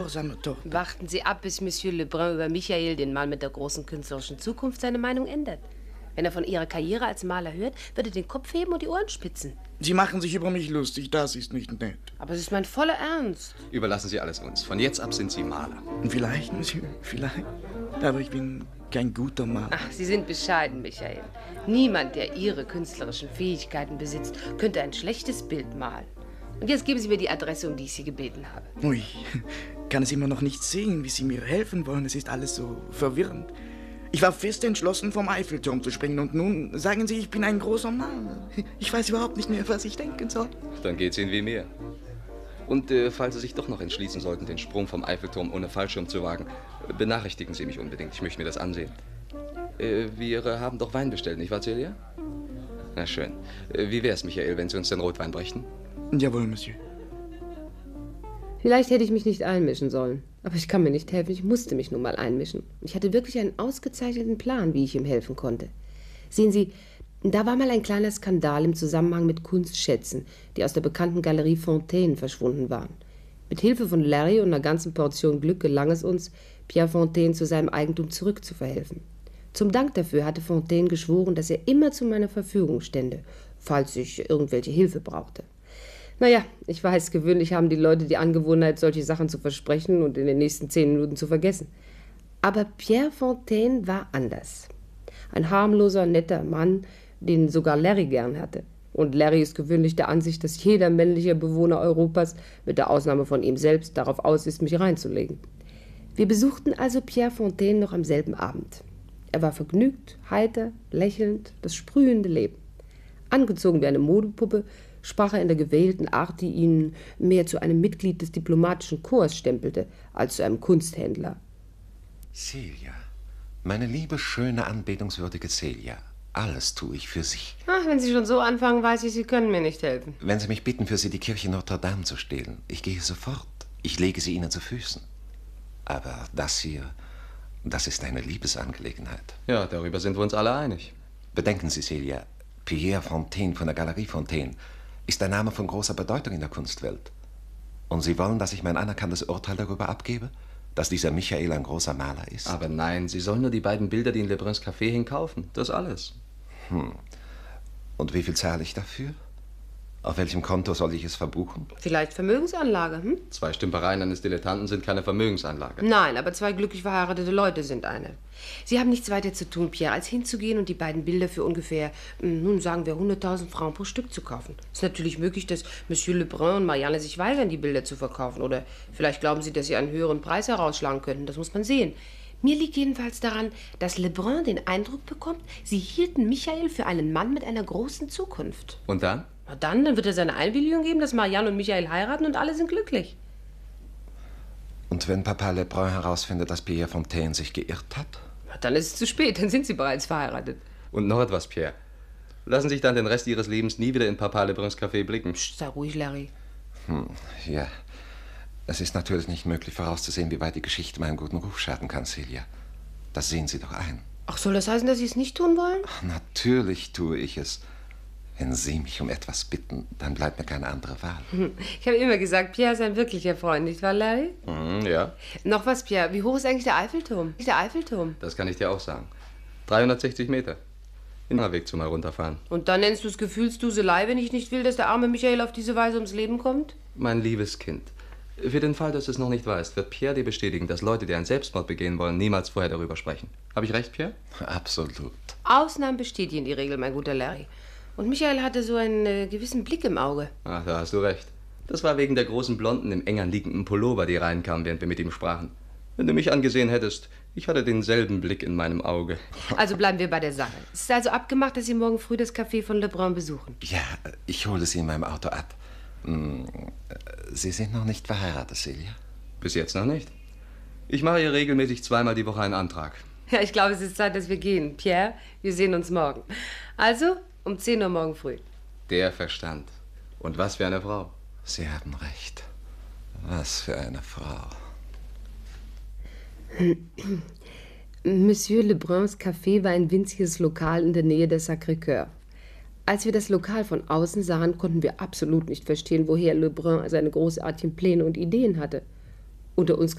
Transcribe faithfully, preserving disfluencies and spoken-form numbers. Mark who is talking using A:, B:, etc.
A: seiner Tochter.
B: Warten Sie ab, bis Monsieur Lebrun über Michael, den Mann mit der großen künstlerischen Zukunft, seine Meinung ändert. Wenn er von Ihrer Karriere als Maler hört, wird er den Kopf heben und die Ohren spitzen.
A: Sie machen sich über mich lustig, das ist nicht nett.
B: Aber es ist mein voller Ernst.
C: Überlassen Sie alles uns. Von jetzt ab sind Sie Maler.
A: Vielleicht, Monsieur, vielleicht. Aber ich bin kein guter Maler.
B: Ach, Sie sind bescheiden, Michael. Niemand, der Ihre künstlerischen Fähigkeiten besitzt, könnte ein schlechtes Bild malen. Und jetzt geben Sie mir die Adresse, um die ich Sie gebeten habe.
A: Ui, kann es immer noch nicht sehen, wie Sie mir helfen wollen. Es ist alles so verwirrend. Ich war fest entschlossen, vom Eiffelturm zu springen. Und nun sagen Sie, ich bin ein großer Maler. Ich weiß überhaupt nicht mehr, was ich denken soll.
C: Dann geht's Ihnen wie mir. Und äh, falls Sie sich doch noch entschließen sollten, den Sprung vom Eiffelturm ohne Fallschirm zu wagen, benachrichtigen Sie mich unbedingt. Ich möchte mir das ansehen. Äh, wir äh, haben doch Wein bestellt, nicht wahr, Celia? Na schön. Äh, wie wär's, Michael, wenn Sie uns den Rotwein brächten?
A: Jawohl, Monsieur.
B: Vielleicht hätte ich mich nicht einmischen sollen. Aber ich kann mir nicht helfen, ich musste mich nun mal einmischen. Ich hatte wirklich einen ausgezeichneten Plan, wie ich ihm helfen konnte. Sehen Sie, da war mal ein kleiner Skandal im Zusammenhang mit Kunstschätzen, die aus der bekannten Galerie Fontaine verschwunden waren. Mit Hilfe von Larry und einer ganzen Portion Glück gelang es uns, Pierre Fontaine zu seinem Eigentum zurückzuverhelfen. Zum Dank dafür hatte Fontaine geschworen, dass er immer zu meiner Verfügung stände, falls ich irgendwelche Hilfe brauchte. Naja, ich weiß, gewöhnlich haben die Leute die Angewohnheit, solche Sachen zu versprechen und in den nächsten zehn Minuten zu vergessen. Aber Pierre Fontaine war anders. Ein harmloser, netter Mann, den sogar Larry gern hatte. Und Larry ist gewöhnlich der Ansicht, dass jeder männliche Bewohner Europas, mit der Ausnahme von ihm selbst, darauf aus ist, mich reinzulegen. Wir besuchten also Pierre Fontaine noch am selben Abend. Er war vergnügt, heiter, lächelnd, das sprühende Leben. Angezogen wie eine Modepuppe, sprach er in der gewählten Art, die ihn mehr zu einem Mitglied des diplomatischen Korps stempelte, als zu einem Kunsthändler.
D: Celia, meine liebe, schöne, anbetungswürdige Celia, alles tue ich für Sie.
B: Ach, wenn Sie schon so anfangen, weiß ich, Sie können mir nicht helfen.
D: Wenn Sie mich bitten, für Sie die Kirche Notre Dame zu stehlen, ich gehe sofort. Ich lege sie Ihnen zu Füßen. Aber das hier, das ist eine Liebesangelegenheit.
C: Ja, darüber sind wir uns alle einig.
D: Bedenken Sie, Celia, Pierre Fontaine von der Galerie Fontaine ist ein Name von großer Bedeutung in der Kunstwelt. Und Sie wollen, dass ich mein anerkanntes Urteil darüber abgebe, dass dieser Michael ein großer Maler ist?
C: Aber nein, Sie sollen nur die beiden Bilder, die in Lebruns Café hingen, kaufen. Das alles.
D: Hm. Und wie viel zahle ich dafür? Auf welchem Konto soll ich es verbuchen?
B: Vielleicht Vermögensanlage, hm?
C: Zwei Stümpereien eines Dilettanten sind keine Vermögensanlage.
B: Nein, aber zwei glücklich verheiratete Leute sind eine. Sie haben nichts weiter zu tun, Pierre, als hinzugehen und die beiden Bilder für ungefähr, nun sagen wir, hunderttausend Francs pro Stück zu kaufen. Es ist natürlich möglich, dass Monsieur Lebrun und Marianne sich weigern, die Bilder zu verkaufen. Oder vielleicht glauben Sie, dass Sie einen höheren Preis herausschlagen könnten. Das muss man sehen. Mir liegt jedenfalls daran, dass Lebrun den Eindruck bekommt, Sie hielten Michael für einen Mann mit einer großen Zukunft.
C: Und dann?
B: Na dann, dann wird er seine Einwilligung geben, dass Marianne und Michael heiraten und alle sind glücklich.
D: Und wenn Papa Lebrun herausfindet, dass Pierre Fontaine sich geirrt hat?
B: Na, dann ist es zu spät, dann sind sie bereits verheiratet.
C: Und noch etwas, Pierre. Lassen Sie sich dann den Rest Ihres Lebens nie wieder in Papa Lebruns Café blicken.
B: Psst, sei ruhig, Larry.
D: Hm, ja. Es ist natürlich nicht möglich vorauszusehen, wie weit die Geschichte meinen guten Ruf schaden kann, Celia. Das sehen Sie doch ein.
B: Ach, soll das heißen, dass Sie es nicht tun wollen?
D: Ach, natürlich tue ich es. Wenn Sie mich um etwas bitten, dann bleibt mir keine andere Wahl.
B: Hm. Ich habe immer gesagt, Pierre ist ein wirklicher Freund, nicht wahr, Larry?
C: Mhm, ja.
B: Noch was, Pierre. Wie hoch ist eigentlich der Eiffelturm? Der Eiffelturm?
C: Das kann ich dir auch sagen. dreihundertsechzig Meter. In den Weg zum Herunterfahren.
B: Und dann nennst du es Gefühlsduselei, wenn ich nicht will, dass der arme Michael auf diese Weise ums Leben kommt?
C: Mein liebes Kind, für den Fall, dass du es noch nicht weißt, wird Pierre dir bestätigen, dass Leute, die einen Selbstmord begehen wollen, niemals vorher darüber sprechen. Habe ich recht, Pierre?
D: Absolut.
B: Ausnahmen bestätigen die Regel, mein guter Larry. Und Michael hatte so einen äh, gewissen Blick im Auge.
C: Ach, da hast du recht. Das war wegen der großen Blonden im eng anliegenden Pullover, die reinkam, während wir mit ihm sprachen. Wenn du mich angesehen hättest, ich hatte denselben Blick in meinem Auge.
B: Also bleiben wir bei der Sache. Es ist also abgemacht, dass Sie morgen früh das Café von Lebrun besuchen.
D: Ja, ich hole Sie in meinem Auto ab. Sie sind noch nicht verheiratet, Celia?
C: Bis jetzt noch nicht. Ich mache hier regelmäßig zweimal die Woche einen Antrag.
B: Ja, ich glaube, es ist Zeit, dass wir gehen. Pierre, wir sehen uns morgen. Also, um zehn Uhr morgen früh.
C: Der Verstand. Und was für eine Frau.
D: Sie haben recht. Was für eine Frau.
B: Monsieur Lebruns Café war ein winziges Lokal in der Nähe der Sacré-Cœur. Als wir das Lokal von außen sahen, konnten wir absolut nicht verstehen, woher Lebrun seine großartigen Pläne und Ideen hatte. Unter uns